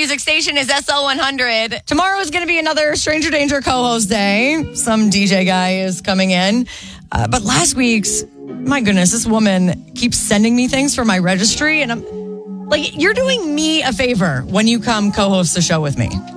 music station is SL100. Tomorrow is going to be another Stranger Danger co-host day. Some DJ guy is coming in. But last week's, my goodness, this woman keeps sending me things for my registry. And I'm like, you're doing me a favor when you come co-host the show with me.